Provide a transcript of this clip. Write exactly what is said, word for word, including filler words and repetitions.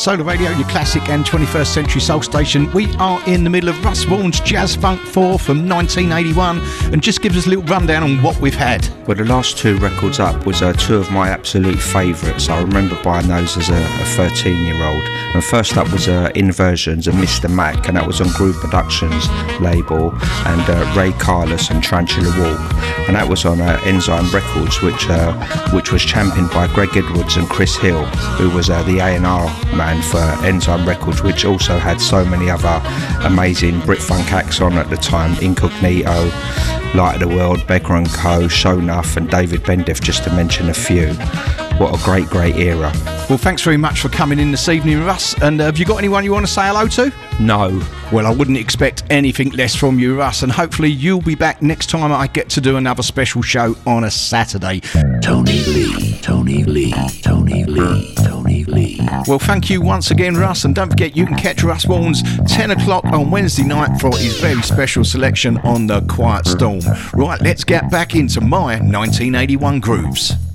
Solar Radio, your classic and twenty-first century soul station. We are in the middle of Russ Vaughan's Jazz Funk four from nineteen eighty-one, and just give us a little rundown on what we've had. Well, the last two records up was uh, two of my absolute favourites. I remember buying those as a thirteen-year-old. And first up was uh, Inversions of Mister Mac, and that was on Groove Productions label, and uh, Ray Carlos and Tarantula Walk, and that was on uh, Enzyme Records, which uh, which was championed by Greg Edwards and Chris Hill, who was uh, the A and R man for Enzyme Records, which also had so many other amazing Brit Funk acts on at the time: Incognito, Light of the World, Beggar and Co, Shownuff and David Bendeth, just to mention a few. What a great, great era. Well, thanks very much for coming in this evening, Russ. And uh, have you got anyone you want to say hello to? No. Well, I wouldn't expect anything less from you, Russ, and hopefully you'll be back next time I get to do another special show on a Saturday. Tony Lee, Tony Lee, Tony Lee, Tony Lee. Well, thank you once again, Russ, and don't forget you can catch Russ Vaughan's ten o'clock on Wednesday night for his very special selection on The Quiet Storm. Right, let's get back into my nineteen eighty-one grooves.